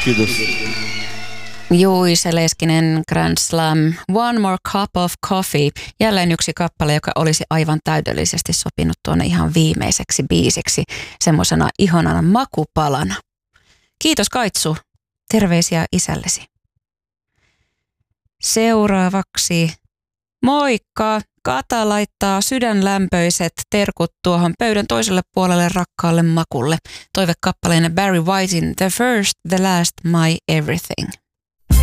Kiitos. Juise Leskinen, Grand Slam, One More Cup of Coffee. Jälleen yksi kappale, joka olisi aivan täydellisesti sopinut tuonne ihan viimeiseksi biisiksi, semmoisena ihanana makupalana. Kiitos Kaitsu, terveisiä isällesi. Seuraavaksi, moikka! Kata laittaa sydänlämpöiset terkut tuohon pöydän toiselle puolelle rakkaalle makulle. Toivekappaleena Barry Whitein The First, The Last, My Everything.